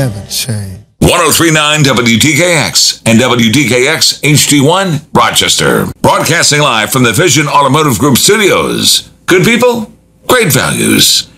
Never change. 1039 WDKX and WDKX HD1 Rochester. Broadcasting live from the Vision Automotive Group studios. Good people, great values.